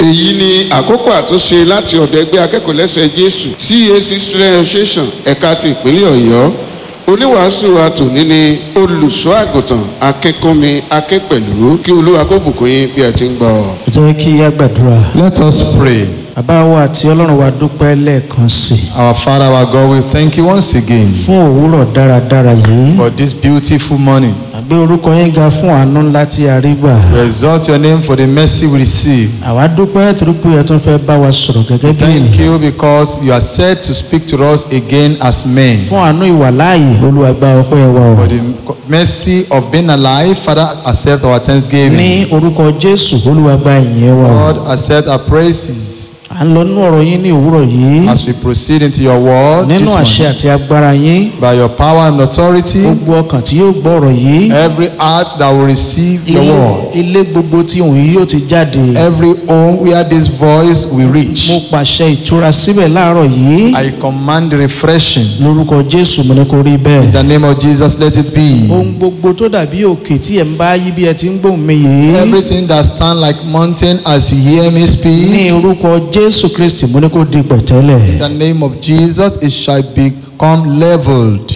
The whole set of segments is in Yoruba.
èyí ni àkókò àtúnṣe láti ọ̀dọ̀ ẹgbẹ́ akẹ́kọ̀ọ́ lẹ́sẹ̀ Jésù CAC Student Association ẹ̀ka ti ìpínlẹ̀ Ọ̀yọ́. Oníwàásù wa tòní ni olùṣọ́ àgùntàn Akínkúnmi Akínpẹ̀lú. Kí Olúwa kó bùkún yín bí ẹ ti ń gbọ́. Ẹ jẹ́ kí a gbàdúrà. Let us pray. Bàbá wa àti Ọlọ́run wa dúpẹ́ lẹ́ẹ̀kan sí. Our Father, our God, we thank you once again Fún òwúrọ̀ dáradára yìí. for this beautiful morning. Àgbé orúkọ yín ga fún àánú ńlá tí a rí gbà. We exalt your name for the mercy we receive. Àwa dúpẹ́ torí pé ẹ tún fẹ́ bá wa sọ̀rọ̀ gẹ́gẹ́ bí Thank ènìyàn. you because you are said to speak to us again as men. Fún àánú ìwàláàyè Olúwa gba ọpẹ́ wa For o. the mercy of being alive, Father, accept our thanksgiving. Ní orúkọ Jésù Olúwa gba ìyìn wa o. Lord, accept our praises À ń lọ nínú ọ̀rọ̀ yín ní òwúrọ̀ yìí. as we proceed into your word this Nínú àṣẹ morning. àti agbára yín. By your power and authority, Gbogbo ọkàn tí yóò gbọ́ ọ̀rọ̀ yìí. every heart that will receive your word, Ilé gbogbo tí òun yìí yóò ti jáde. every home where this voice will reach, Mo pàṣẹ ìtura síbẹ̀ láàárọ̀ yìí. I command refreshing. Lórúkọ Jésù mo ní kó rí bẹ́ẹ̀. In the name of Jesus, let it be. Ohun gbogbo tó dàbí òkè tí ẹ̀ ń bá yí bí ẹ ti ń gbóhùn mi yìí. Everything that stand like mountain as you hear me Ní speak, orúkọ Jésù Kristi mo ní kó di pẹ̀tẹ́lẹ̀. in the name of Jesus, it shall become leveled.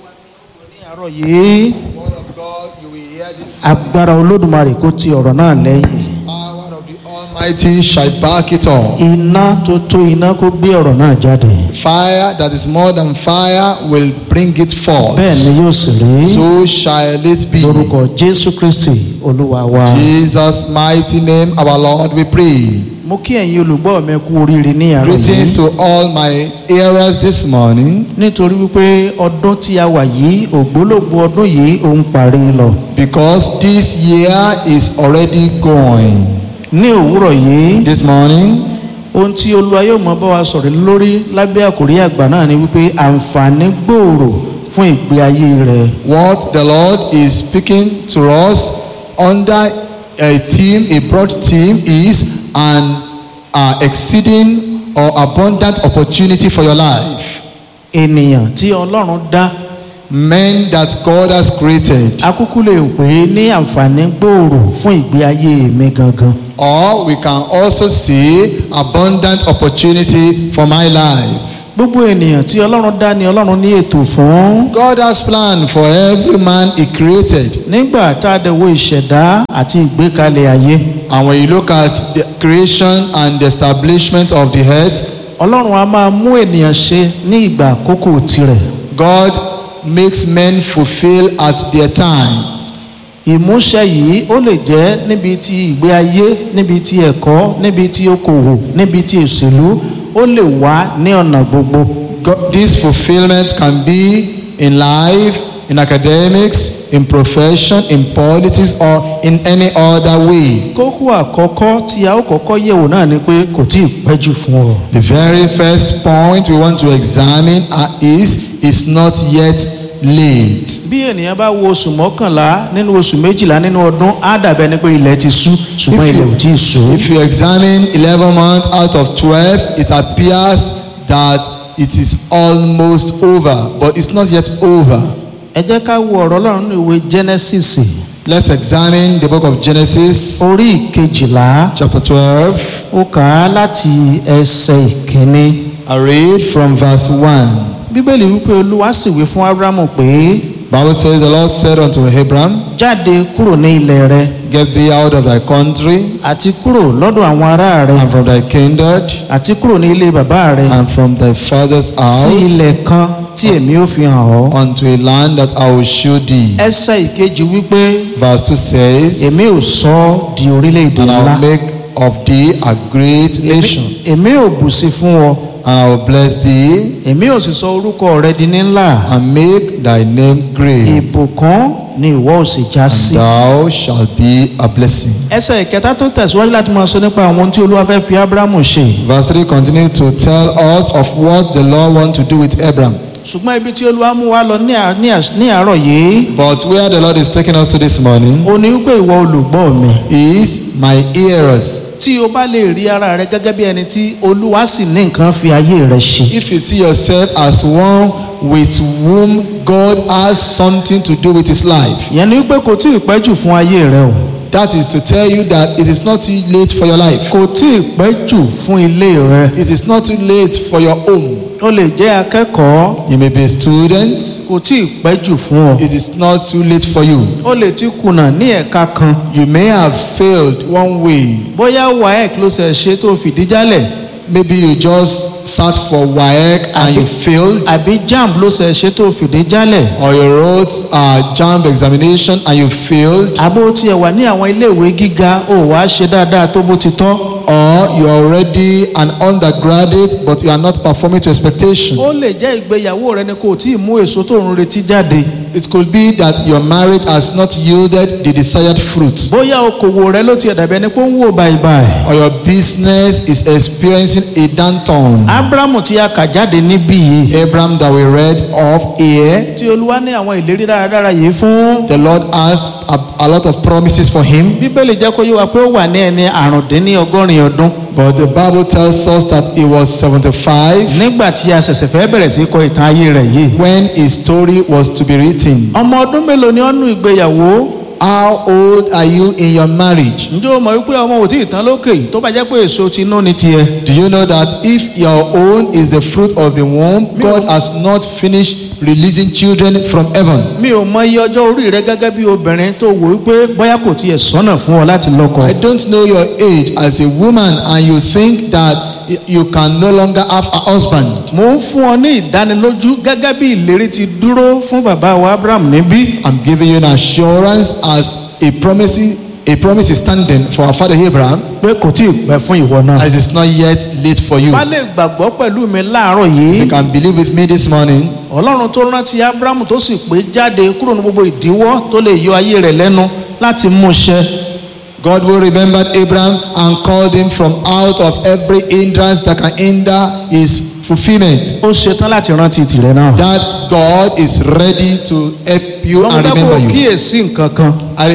Ní àárọ̀ yìí, Word of God, you will hear this. agbára Olódùmarè kó ti ọ̀rọ̀ náà lẹ́yìn. Power of the Almighty shall back it up. Iná tó tó iná kó gbé ọ̀rọ̀ náà jáde. Fire that is more than fire will bring it forth. Bẹ́ẹ̀ ni yóò sì rí. So shall it be. Lórúkọ Jésù Kristi Olúwa wa. Jesus' mighty name, our Lord, we pray. Mo kí ẹ̀yin olùgbọ́ mi kú oríire ní àárọ̀ Greetings yìí. to all my hearers this morning, Nítorí wípé ọdún tí a wà yìí, ògbólógbòó ọdún yìí ó ń parí lọ. because this year is already going. Ní òwúrọ̀ yìí, This morning, ohun tí Olúwa yóò mọ bá wa sọ̀rọ̀ lórí lábẹ́ àkòrí àgbà náà ni wípé àǹfààní gbòòrò fún ìgbé ayé rẹ̀. what the Lord is speaking to us under a theme, a broad theme, is an exceeding or abundant opportunity for your life. Ènìyàn tí Ọlọ́run dá, Men that God has created, akúkú lè pè é ní àǹfààní gbòòrò fún ìgbé ayé mi gangan. or we can also say abundant opportunity for my life. Gbogbo ènìyàn tí Ọlọ́run dá ni Ọlọ́run ní ètò fún. God has planned for every man he created. Nígbà tá a dẹ̀ wo ìṣẹ̀dá àti ìgbékalẹ̀ ayé, And when you look at the creation and the establishment of the earth, Ọlọ́run a máa mú ènìyàn ṣe ní ìgbà àkókò tirẹ̀. God makes men fulfill at their time. Ìmúṣẹ yìí ó lè jẹ́ níbi tí ìgbé ayé, níbi tí ẹ̀kọ́, níbi tí okòwò, níbi tí òṣèlú, ó lè wá ní ọ̀nà gbogbo. This fulfillment can be in life, in academics, in profession, in politics, or in any other way. Kókó àkọ́kọ́ tí a ó kọ́kọ́ yẹ̀wò náà ni pé kò tí ì pẹ́ jù fún ọ. The very first point we want to examine is it's not yet late. Bí ènìyàn bá wo oṣù mọ́kànlá nínú oṣù méjìlá nínú ọdún, á dàbẹ̀ ni pé ilẹ̀ ti ṣú, ṣùgbọ́n ilẹ̀ ò tí ì ṣú. If you examine 11 months out of 12, it appears that it is almost over, but it's not yet over. Ẹ jẹ́ ká wo ọ̀rọ̀ Ọlọ́run nínú ìwé Genesis Let's examine the book of Genesis, orí ìkejìlá. chapter 12. Ó kà á láti ẹsẹ̀ ìkíní. I read from verse 1. Bíbélì wípé Olúwa sì wí fún Ábúráhámù pé, Bible says, the Lord said unto Abraham, jáde kúrò ní ilẹ̀ rẹ get thee out of thy country, àti kúrò lọ́dọ̀ àwọn ará rẹ and from thy kindred, àti kúrò ní ilé bàbá rẹ and from thy father's sí house, ilẹ̀ kan tí èmi ó fi hàn ọ́. unto a land that I will show thee. Ẹsẹ̀ ìkejì wípé Verse 2 says, èmi ò sọ ọ́ di orílẹ̀-èdè and I ńlá. will make of thee a great nation, Èmi ò bùsí fún ọ. and I will bless thee, Èmi ò sì sọ orúkọ rẹ di ní ńlá. and make thy name great, Ìbùkún ni ìwọ ò sì já and sí. thou shalt be a blessing. Ẹsẹ̀ ìkẹta tó tẹ̀síwájú láti máa sọ nípa àwọn ohun tí Olúwa fẹ́ fi Ábúráhámù ṣe. Verse 3 continues to tell us of what the Lord wants to do with Abraham. Ṣùgbọ́n ibi tí Olúwa mú wa lọ ní àárọ̀ yìí, But where the Lord is taking us to this morning ó ní wípé ìwọ olùgbọ́ mi. is my ears. Tí o bá lè rí ara rẹ gẹ́gẹ́ bí ẹni tí Olúwa sì ní nǹkan fi ayé rẹ ṣe. If you see yourself as one with whom God has something to do with his life, Ìyẹn ni wípé kò tí ì pẹ́ jù fún ayé rẹ o. That is to tell you that it is not too late for your life. kò tí ì pẹ́ jù fún ilé rẹ. It is not too late for your home. ó lè jẹ́ akẹ́kọ̀ọ́. You may be a student. kò tí ì pẹ́ jù fún ọ. It is not too late for you. ó lè ti kùnà ní ẹ̀ka kan. You may have failed one way. bóyá WAEC ló ṣe ṣe tó fìdí jálẹ̀. Maybe you just sat for WAEC and you failed. àbí JAMB ló ṣe ṣe tó fìdí jálẹ̀. Or you wrote a JAMB examination and you failed. àbó tiẹ̀ wà ní àwọn iléèwé gíga ó wàá ṣe dáadáa tó bó ti tọ́. Or you are already an undergraduate but you are not performing to expectation. ó lè jẹ́ ìgbéyàwó rẹ ni kò tí ì mú èso tó ń retí jáde. It could be that your marriage has not yielded the desired fruit. bóyá okòwò rẹ ló ti ẹ̀dàbí ẹni pé ó ń wò báyìí. Or your business is experiencing a downturn. Ábúráhámù tí a kà jáde níbí yìí. Abraham that we read of here, tí Olúwa ní àwọn ìlérí dáradára yìí fún. the Lord has a lot of promises for him. bíbélì jẹ́ kó yé wa pé ó wà ní ẹni àrùndínlọ́gọ́rin ọdún. But the Bible tells us that he was 75 nígbà tí a ṣẹ̀ṣẹ̀ fẹ́ bẹ̀rẹ̀ sí kọ ìtàn ayé rẹ̀ yìí. when his story was to be written. ọmọ ọdún mélòó ni ó nú ìgbéyàwó. How old are you in your marriage? ǹjẹ́ o mọ̀ wípé ọmọ ò tí ì tán lókè yìí tó bá jẹ́ pé èso ti inú ni tiẹ̀. Do you know that if your own is the fruit of the womb, God has not finished releasing children from heaven? mi ò mọ iye ọjọ́ orí rẹ gẹ́gẹ́ bí obìnrin tó wò wípé bóyá kò tiẹ̀ sọ́nà fún ọ láti lọ́kọ. I don't know your age as a woman and you think that you can no longer have a husband. mo ń fún ọ ní ìdánilójú gẹ́gẹ́ bí ìlérí ti dúró fún bàbá wa Abraham níbí. I'm giving you an assurance as a promise is standing for our father Abraham. pé kò tí ì pẹ́ fún ìwọ náà. As it's not yet late for you. bá lè gbàgbọ́ pẹ̀lú mi láàárọ̀ You yìí. can believe with me this morning. ọlọ́run tó rántí Abraham tó sì pé jáde kúrò ní gbogbo ìdíwọ́ tó lè yọ ayé rẹ̀ lẹ́nu láti mú ṣẹ. God will remember Abraham and called him from out of every hindrance that can hinder his fulfillment. ó ṣetán láti rántí tìrẹ náà. That God is ready to help you and lọ́mọdé remember kò you. kíyèsí nǹkan kan.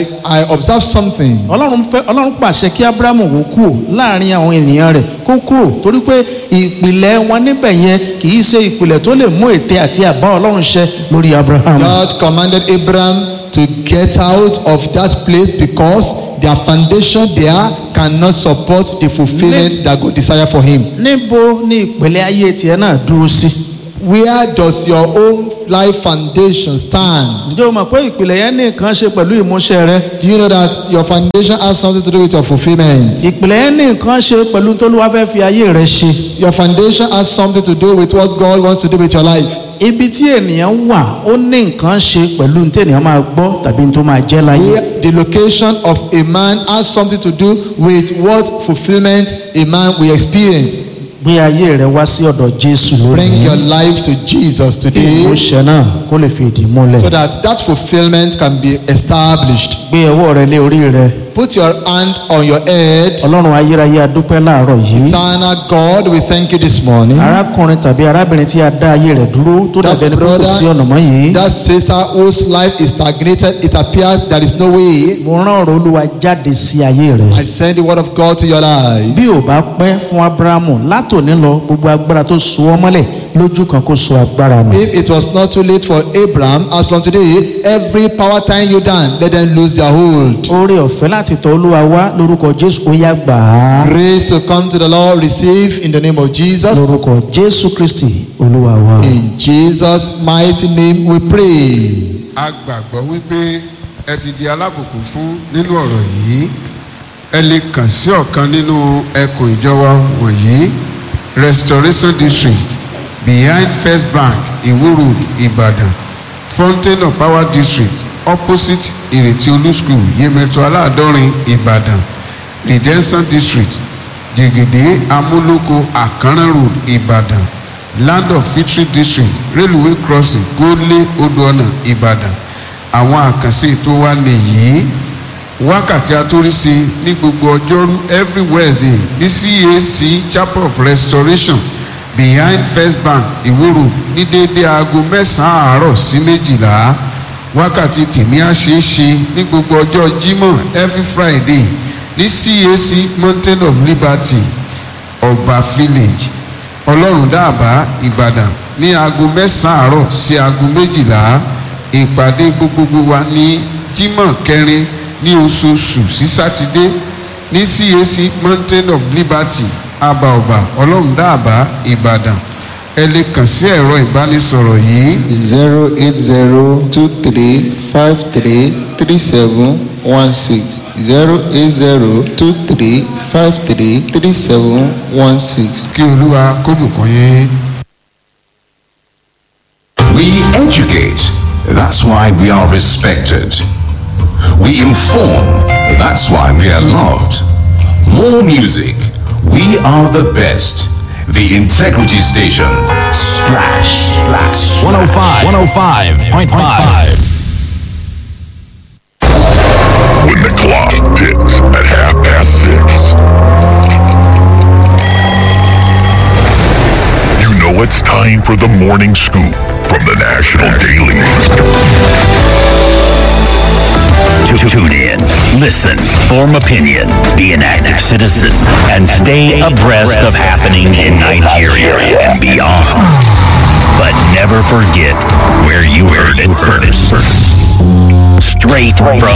I observe something. ọlọ́run pàṣẹ kí Abrahamu wò kúrò láàrin àwọn ènìyàn rẹ̀ kó kúrò torí pé ìpìlẹ̀ wọn níbẹ̀ yẹn kì í ṣe ìpìlẹ̀ tó lè mú ète àti àbá ọlọ́run ṣẹ lórí Abraham. God commanded Abraham to get out of that place because their foundation there cannot support the fulfillment that God desire for him. níbo ni ìpìlẹ̀ ayé tiẹ̀ náà dúró sí. Where does your own life foundation stand? ǹjẹ́ o mọ̀ pé ìpìlẹ̀ yẹn ní nǹkan ṣe pẹ̀lú ìmúṣẹ rẹ. Do you know that your foundation has something to do with your fulfillment? ìpìlẹ̀ yẹn ní nǹkan ṣe pẹ̀lú tó Olúwa fẹ́ fi ayé rẹ ṣe. Your foundation has something to do with what God wants to do with your life. ibi tí ènìyàn wà ó ní nǹkan ṣe pẹ̀lú tí ènìyàn máa gbọ́ tàbí tó máa jẹ́ láyé. Where the location of a man has something to do with what fulfillment a man will experience. gbé ayé rẹ wá sí ọ̀dọ̀ Jésù Bring lónìí. your life to Jesus kí today ìmúṣẹ náà kó lè fi ìdí múlẹ̀. so that fulfillment can be established. gbé ọwọ́ rẹ lé orí rẹ. Put your hand on your head. ọlọ́run ayérayé adúpẹ́ láàárọ̀ yìí. Eternal God, we thank you this morning. arákùnrin tàbí arábìnrin tí a dá ayé rẹ̀ dúró tó dàbí ẹni pé kò sí ọ̀nà mọ́ yìí. That sister whose life is stagnated, it appears there is no way. mo rán ọ̀rọ̀ Olúwa jáde sí ayé rẹ̀. I send the word of God to your life. bí ò bá pẹ́ fún Ábúráhámù látòní lọ gbogbo agbára tó so ọ́ mọ́lẹ̀ lójú kan kó so agbára nù. If it was not too late for Abraham, as from today, every power tying you down, let them lose their hold. oore ọ̀fẹ́ láti tọ̀ Olúwa wá lórúkọ Jésù ó yá gbà á. Grace to come to the Lord, receive in the name of Jesus. lórúkọ Jésù Kristi Olúwa wa. In Jesus' mighty name we pray. a gbàgbọ́ wípé ẹ ti di alábùkún fún nínú ọ̀rọ̀ yìí. ẹ lè kàn sí ọ̀kan nínú ẹkùn ìjọba wọ̀nyí: Restoration District behind First Bank Iwo Road Ìbàdàn, Fountain of Power District opposite Ìrètí Olú School Yemẹtu Aláàdọ́rin Ìbàdàn, Redemption District Jẹ̀gẹ̀dẹ̀ Amúlòkó Àkànrán Road Ìbàdàn, Land of Victory District Railway Crossing Gólé Odòọ̀nà Ìbàdàn. àwọn àkànṣe ètò wa nìyí: wákàtí àtòrísí ní gbogbo ọjọ́rú every Wednesday ní CAC Chapel of Restoration behind First Bank Iwo Road ní déédéé aago 9 àárọ̀ sí 12. wákàtí tèmi á ṣe é ṣe ní gbogbo ọjọ́ Jímọ̀ every Friday ní CAC Mountain of Liberty Ọba Village Ọlọ́run Dáàbá Ìbàdàn ní aago 9 àárọ̀ sí aago 12. ìpàdé gbogbogbò wa ní Jímọ̀ kẹrin ní oṣooṣù sí sátidé ní CAC Mountain of Liberty Abaoba Ọlọ́rundàbá Ìbàdàn. Ẹ lè kàn sí ẹ̀rọ ìbánisọ̀rọ̀ yìí 08023533716 08023533716. kí Olúwa kó bùkún yín. We educate, that's why we are respected. We inform, that's why we are loved. More music, we are the best. The Integrity Station. Splash, splash. 105.5. When the clock ticks at 6:30, you know it's time for the morning scoop from the National Daily. Tune in, listen, form opinion, be an active citizen, and stay abreast of happenings in Nigeria and beyond. But never forget where you heard it first. Straight from